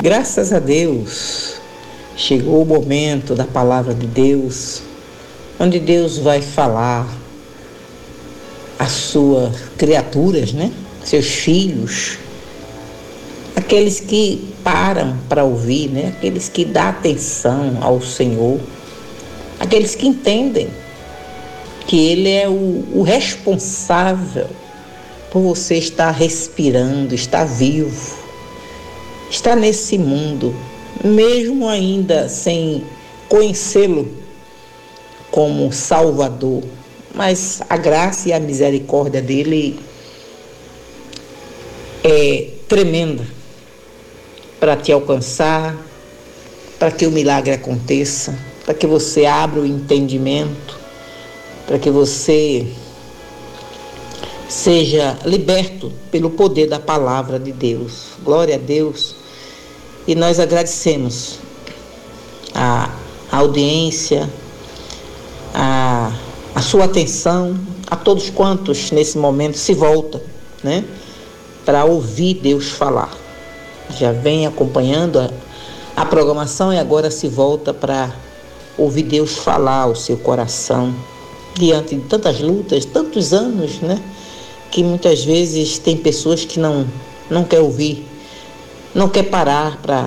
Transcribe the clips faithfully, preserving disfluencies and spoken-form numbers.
Graças a Deus, chegou o momento da palavra de Deus, onde Deus vai falar às suas criaturas, né? Seus filhos, aqueles que param para ouvir, né? Aqueles que dão atenção ao Senhor, aqueles que entendem que Ele é o, o responsável por você estar respirando, estar vivo, estar nesse mundo, mesmo ainda sem conhecê-lo como Salvador. Mas a graça e a misericórdia dele é tremenda para te alcançar, para que o milagre aconteça, para que você abra o entendimento, para que você seja liberto pelo poder da palavra de Deus. Glória a Deus. E nós agradecemos a audiência, a, a sua atenção, a todos quantos nesse momento se voltam, né, para ouvir Deus falar. Já vem acompanhando a, a programação e agora se volta para ouvir Deus falar ao seu coração, diante de tantas lutas, tantos anos, né? Que muitas vezes tem pessoas que não, não quer ouvir, não quer parar para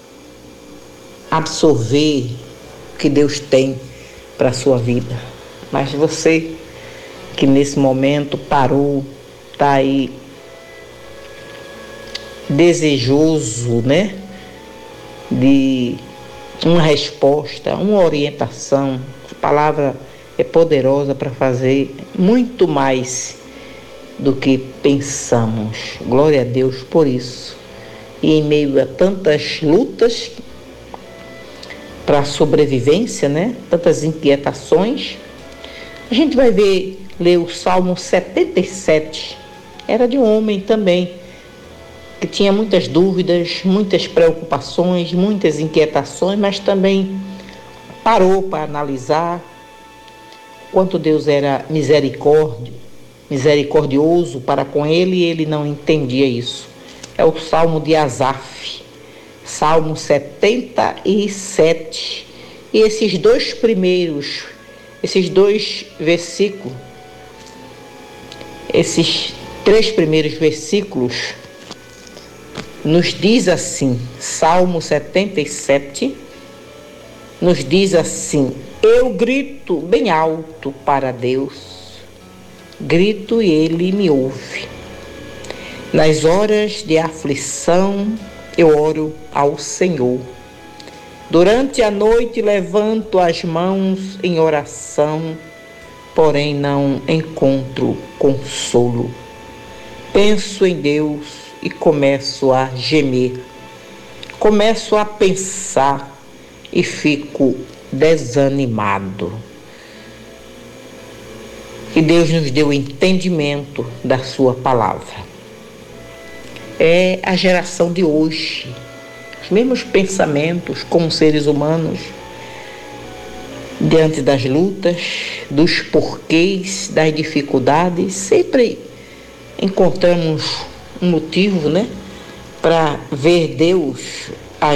absorver o que Deus tem para a sua vida. Mas você que nesse momento parou, está aí desejoso, né, de uma resposta, uma orientação, a palavra é poderosa para fazer muito mais do que pensamos. Glória a Deus por isso. E em meio a tantas lutas para a sobrevivência, né? Tantas inquietações, a gente vai ver, ler o Salmo setenta e sete. Era de um homem também que tinha muitas dúvidas, muitas preocupações, muitas inquietações, mas também parou para analisar quanto Deus era misericórdia, misericordioso para com ele, e ele não entendia isso. É o Salmo de Asaf, Salmo setenta e sete. E esses dois primeiros, esses dois versículos, esses três primeiros versículos, nos diz assim, Salmo setenta e sete, nos diz assim: eu grito bem alto para Deus, grito e Ele me ouve. Nas horas de aflição eu oro ao Senhor. Durante a noite levanto as mãos em oração, porém não encontro consolo. Penso em Deus e começo a gemer. Começo a pensar e fico desanimado. Que Deus nos deu entendimento da sua palavra. É a geração de hoje, os mesmos pensamentos como seres humanos, diante das lutas, dos porquês, das dificuldades, sempre encontramos um motivo, né, para ver Deus